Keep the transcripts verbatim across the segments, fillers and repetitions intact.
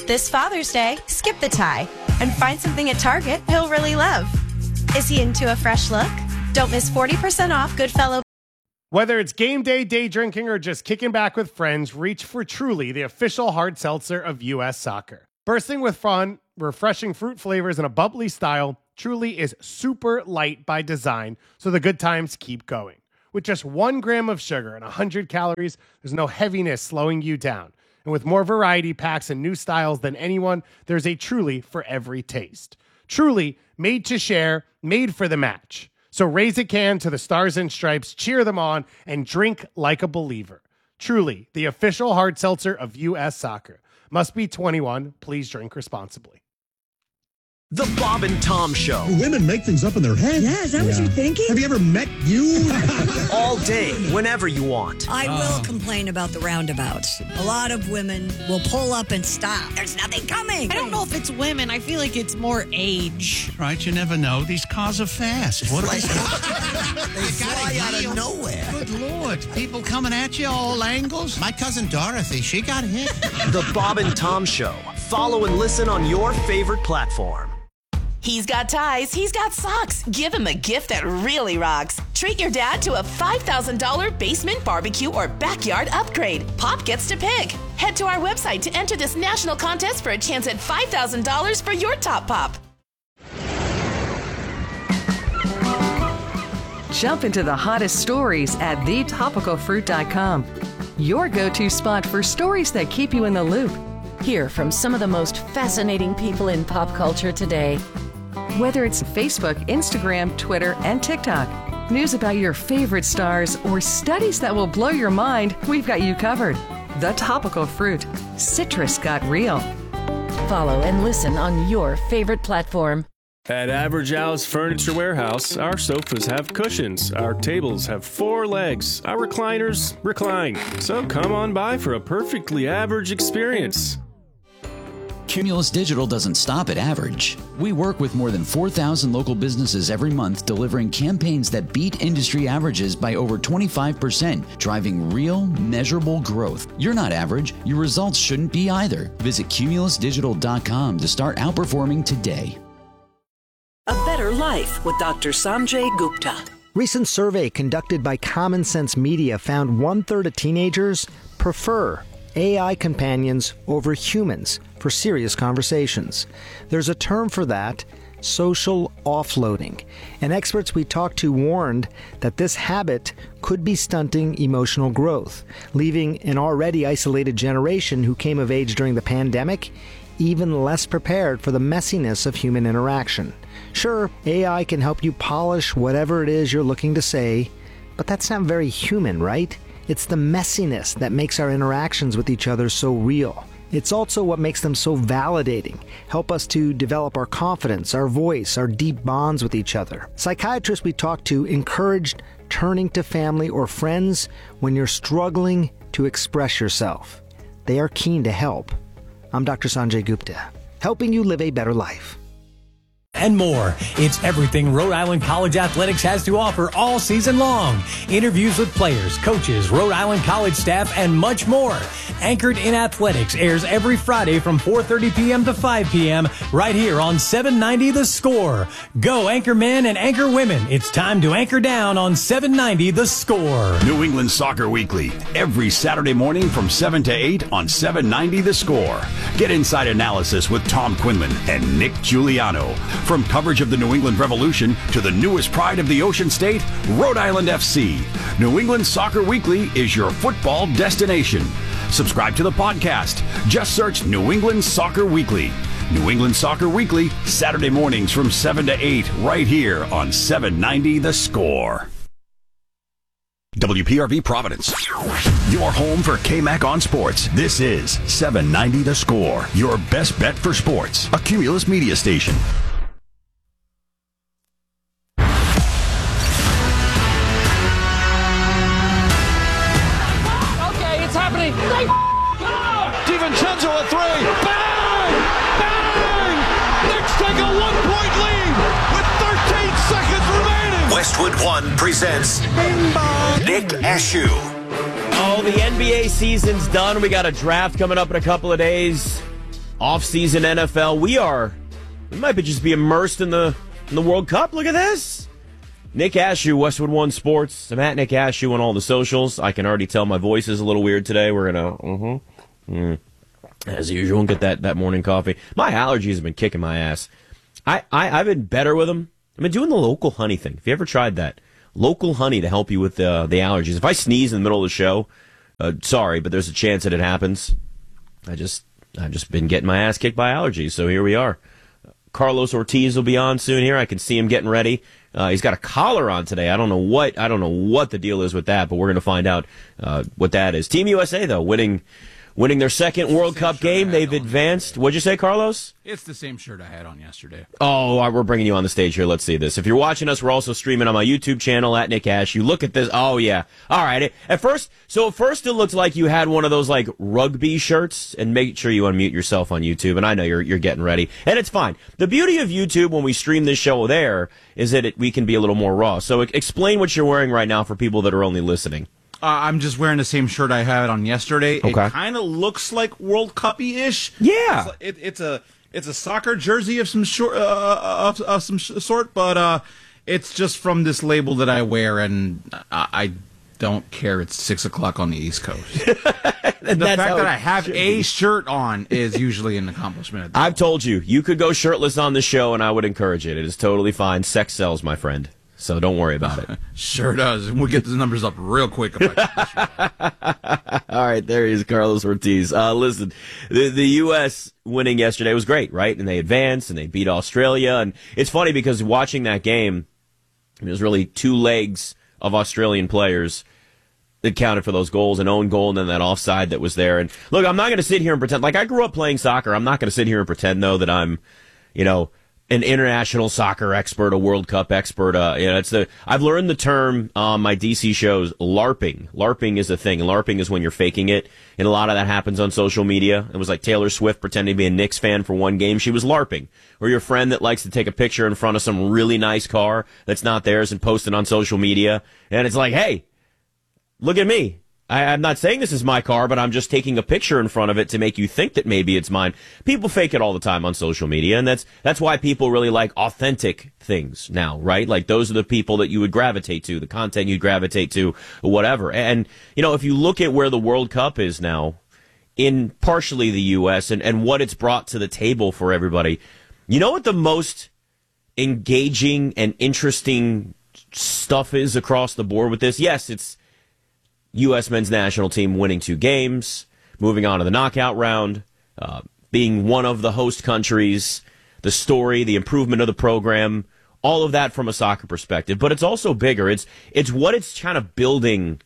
This Father's Day, skip the tie and find something at Target he'll really love. Is he into a fresh look? Don't miss forty percent off Goodfellow. Whether it's game day, day drinking, or just kicking back with friends, reach for Truly, the official hard seltzer of U S Soccer. Bursting with fun, refreshing fruit flavors, and a bubbly style, Truly is super light by design, so the good times keep going. With just one gram of sugar and one hundred calories, there's no heaviness slowing you down. And with more variety packs and new styles than anyone, there's a Truly for every taste. Truly, made to share, made for the match. So raise a can to the Stars and Stripes, cheer them on, and drink like a believer. Truly, the official hard seltzer of U S Soccer. Must be twenty-one. Please drink responsibly. The Bob and Tom Show. Women make things up in their head. Yeah, is that yeah. what you're thinking? Have you ever met you? All day, whenever you want. I oh. will complain about the roundabouts. A lot of women will pull up and stop. There's nothing coming. I don't know if it's women. I feel like it's more age. Right, you never know. These cars are fast. What like, they fly out of nowhere. Good Lord. People coming at you all angles. My cousin Dorothy, she got hit. The Bob and Tom Show. Follow and listen on your favorite platform. He's got ties, he's got socks. Give him a gift that really rocks. Treat your dad to a five thousand dollars basement, barbecue, or backyard upgrade. Pop gets to pick. Head to our website to enter this national contest for a chance at five thousand dollars for your top pop. Jump into the hottest stories at the topical fruit dot com. Your go-to spot for stories that keep you in the loop. Hear from some of the most fascinating people in pop culture today. Whether it's Facebook, Instagram, Twitter, and TikTok, news about your favorite stars, or studies that will blow your mind, we've got you covered. The Topical Fruit. Citrus got real. Follow and listen on your favorite platform. At Average House Furniture Warehouse, our sofas have cushions, our tables have four legs, our recliners recline. So come on by for a perfectly average experience. Cumulus Digital doesn't stop at average. We work with more than four thousand local businesses every month, delivering campaigns that beat industry averages by over twenty-five percent, driving real, measurable growth. You're not average. Your results shouldn't be either. Visit cumulus digital dot com to start outperforming today. A Better Life with Doctor Sanjay Gupta. Recent survey conducted by Common Sense Media found one-third of teenagers prefer A I companions over humans for serious conversations. There's a term for that, social offloading. And experts we talked to warned that this habit could be stunting emotional growth, leaving an already isolated generation who came of age during the pandemic even less prepared for the messiness of human interaction. Sure, A I can help you polish whatever it is you're looking to say, but that's not very human, right? It's the messiness that makes our interactions with each other so real. It's also what makes them so validating, help us to develop our confidence, our voice, our deep bonds with each other. Psychiatrists we talked to encouraged turning to family or friends when you're struggling to express yourself. They are keen to help. I'm Doctor Sanjay Gupta, helping you live a better life. And more. It's everything Rhode Island College Athletics has to offer all season long. Interviews with players, coaches, Rhode Island College staff, and much more. Anchored in Athletics airs every Friday from four thirty p.m. to five p.m. right here on seven ninety The Score. Go Anchor Men and Anchor Women. It's time to anchor down on seven ninety The Score. New England Soccer Weekly, every Saturday morning from seven to eight on seven ninety The Score. Get inside analysis with Tom Quinlan and Nick Giuliano. From coverage of the New England Revolution to the newest pride of the Ocean State, Rhode Island F C. New England Soccer Weekly is your football destination. Subscribe to the podcast. Just search New England Soccer Weekly. New England Soccer Weekly, Saturday mornings from seven to eight, right here on seven ninety The Score. W P R V Providence, your home for K-Mac on sports. This is seven ninety The Score, your best bet for sports, a Cumulus media station. DiVincenzo a three. Bang! Bang! Knicks take a one-point lead with thirteen seconds remaining. Westwood One presents Nick Ashew. Oh, the N B A season's done. We got a draft coming up in a couple of days. off-season N F L. We are, we might be just be immersed in the in the World Cup. Look at this. Nick Ashew, Westwood One Sports. I'm at Nick Ashew on all the socials. I can already tell my voice is a little weird today. We're gonna, mm-hmm, mm, as usual, get that, that morning coffee. My allergies have been kicking my ass. I, I I've been better with them. I've been doing the local honey thing. Have you ever tried that? Local honey to help you with the the allergies. If I sneeze in the middle of the show, uh, sorry, but there's a chance that it happens. I just I've just been getting my ass kicked by allergies, so here we are. Carlos Ortiz will be on soon here. I can see him getting ready. Uh, he's got a collar on today. I don't know what I don't know what the deal is with that, but we're going to find out uh, what that is. Team U S A though, winning winning their second World Cup game. They've advanced. What'd you say, Carlos? It's the same shirt I had on yesterday. Oh, all right, we're bringing you on the stage here. Let's see this. If you're watching us, we're also streaming on my YouTube channel at Nick Ash. You look at this. Oh yeah. All right. At first, so at first it looked like you had one of those like rugby shirts. And make sure you unmute yourself on YouTube. And I know you're you're getting ready, and it's fine. The beauty of YouTube when we stream this show there is that it, we can be a little more raw. So explain what you're wearing right now for people that are only listening. Uh, I'm just wearing the same shirt I had on yesterday. Okay. It kind of looks like World Cup-y-ish. Yeah. It's, it, it's a it's a soccer jersey of some short uh, of, of some sort, but uh, it's just from this label that I wear, and I, I don't care. It's six o'clock on the East Coast. the fact that I have a shirt on is usually an accomplishment. I've told you, you could go shirtless on the show, and I would encourage it. It is totally fine. Sex sells, my friend. So don't worry about it. Sure does. And we'll get the numbers up real quick. If I All right, there he is, Carlos Ortiz. Uh, listen, the, the U S winning yesterday was great, right? And they advanced, and they beat Australia. And it's funny because watching that game, it was really two legs of Australian players that counted for those goals, an own goal and then that offside that was there. And look, I'm not going to sit here and pretend. Like, I grew up playing soccer. I'm not going to sit here and pretend, though, that I'm, you know, an international soccer expert, a World Cup expert. Uh, you know, it's the I've learned the term on my D C shows. LARPing. LARPing is a thing. LARPing is when you're faking it, and a lot of that happens on social media. It was like Taylor Swift pretending to be a Knicks fan for one game. She was LARPing. Or your friend that likes to take a picture in front of some really nice car that's not theirs and post it on social media, and it's like, hey, look at me. I, I'm not saying this is my car, but I'm just taking a picture in front of it to make you think that maybe it's mine. People fake it all the time on social media, and that's that's why people really like authentic things now, right? Like, those are the people that you would gravitate to, the content you'd gravitate to, whatever. And, you know, if you look at where the World Cup is now, in partially the U S, and, and what it's brought to the table for everybody, you know what the most engaging and interesting stuff is across the board with this? Yes, it's U S men's national team winning two games, moving on to the knockout round, uh, being one of the host countries, the story, the improvement of the program, all of that from a soccer perspective. But it's also bigger. It's it's what it's kind of building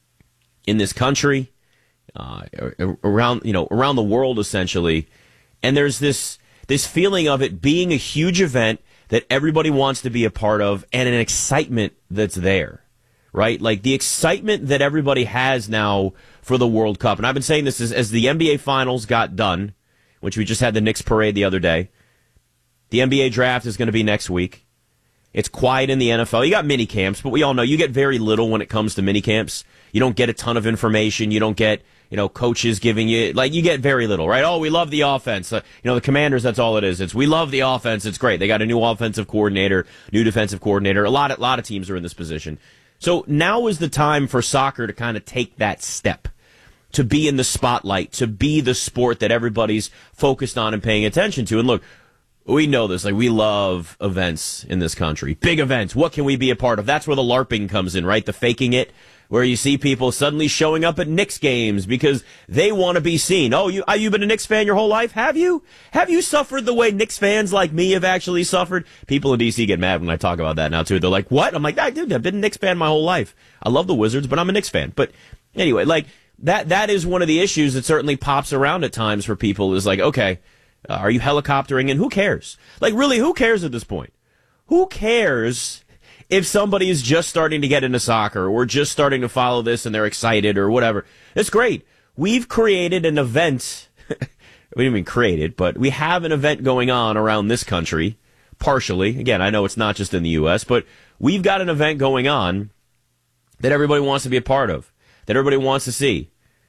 in this country, uh, around you know around the world essentially. And there's this this feeling of it being a huge event that everybody wants to be a part of, and an excitement that's there. Right? Like the excitement that everybody has now for the World Cup. And I've been saying this as, as the N B A Finals got done, which we just had the Knicks parade the other day. The N B A draft is going to be next week. It's quiet in the N F L. You got mini camps, but we all know you get very little when it comes to mini camps. You don't get a ton of information. You don't get, you know, coaches giving you, like, you get very little, right? Oh, we love the offense. Uh, you know, the Commanders, that's all it is. It's, we love the offense. It's great. They got a new offensive coordinator, new defensive coordinator. A lot of, lot of teams are in this position. So now is the time for soccer to kind of take that step, to be in the spotlight, to be the sport that everybody's focused on and paying attention to. And look, we know this. Like, we love events in this country. Big events. What can we be a part of? That's where the LARPing comes in, right? The faking it, where you see people suddenly showing up at Knicks games because they want to be seen. Oh, you, you've been a Knicks fan your whole life? Have you? Have you suffered the way Knicks fans like me have actually suffered? People in D C get mad when I talk about that now, too. They're like, what? I'm like, ah, dude, I've been a Knicks fan my whole life. I love the Wizards, but I'm a Knicks fan. But anyway, like, that that is one of the issues that certainly pops around at times for people, is like, okay, uh, are you helicoptering? And who cares? Like, really, who cares at this point? Who cares if somebody is just starting to get into soccer or just starting to follow this and they're excited or whatever? It's great. We've created an event. We didn't even create it, but we have an event going on around this country, partially. Again, I know it's not just in the U S, but we've got an event going on that everybody wants to be a part of, that everybody wants to see.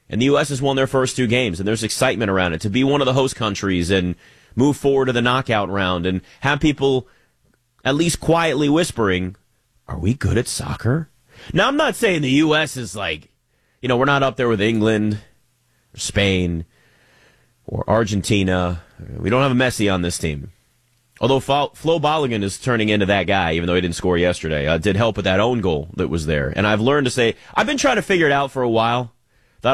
And the U S has won their first two games, and there's excitement around it to be one of the host countries and move forward to the knockout round and have people at least quietly whispering, are we good at soccer? Now, I'm not saying the U S is like, you know, we're not up there with England or Spain or Argentina. We don't have a Messi on this team. Although Flo Balogun is turning into that guy, even though he didn't score yesterday. Uh, did help with that own goal that was there. And I've learned to say, I've been trying to figure it out for a while.